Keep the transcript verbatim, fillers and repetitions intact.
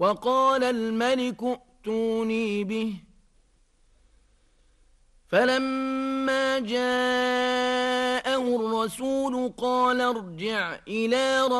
وقال الملك ائتوني به فلما جاءه الرسول قال ارجع إلى ربك